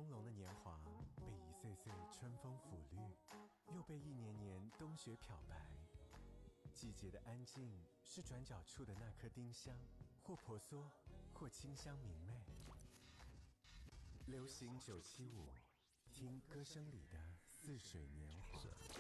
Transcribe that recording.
朦胧的年华被一岁岁春风抚绿，又被一年年冬雪漂白。季节的安静是转角处的那颗丁香，或婆娑，或清香明媚。流行975，听歌声里的似水年华。